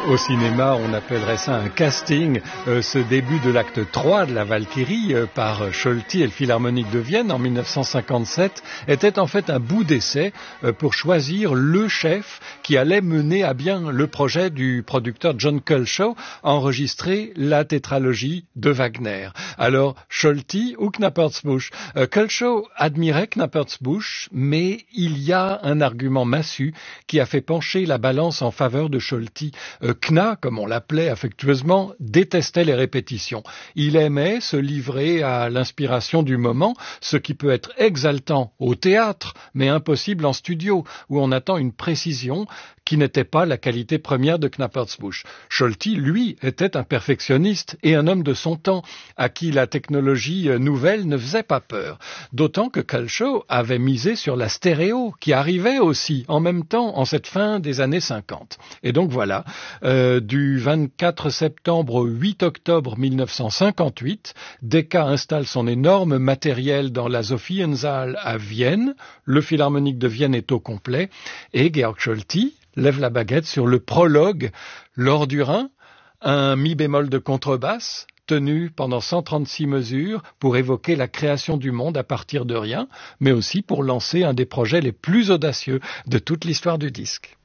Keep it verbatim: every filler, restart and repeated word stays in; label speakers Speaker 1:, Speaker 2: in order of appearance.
Speaker 1: Au cinéma, on appellerait ça un casting. Euh, ce début de l'acte trois de la Valkyrie euh, par Scholti et le Philharmonique de Vienne en mille neuf cent cinquante-sept était en fait un bout d'essai euh, pour choisir le chef qui allait mener à bien le projet du producteur John Culshaw, enregistrer la tétralogie de Wagner. Alors, Scholti ou Knappertsbusch? euh, Culshaw admirait Knappertsbusch, mais il y a un argument massu qui a fait pencher la balance en faveur de Scholti. Euh, Kna, comme on l'appelait affectueusement, détestait les répétitions. Il aimait se livrer à l'inspiration du moment, ce qui peut être exaltant au théâtre, mais impossible en studio, où on attend une précision qui n'était pas la qualité première de Knappertsbusch. Scholti, lui, était un perfectionniste et un homme de son temps, à qui la technologie nouvelle ne faisait pas peur. D'autant que Culshaw avait misé sur la stéréo, qui arrivait aussi en même temps en cette fin des années cinquante. Et donc voilà, euh, du vingt-quatre septembre au huit octobre mille neuf cent cinquante-huit, Decca installe son énorme matériel dans la Sophiensaal à Vienne, le Philharmonique de Vienne est au complet, et Georg Scholti lève la baguette sur le prologue, L'Or du Rhin, un mi bémol de contrebasse, tenu pendant cent trente-six mesures pour évoquer la création du monde à partir de rien, mais aussi pour lancer un des projets les plus audacieux de toute l'histoire du disque.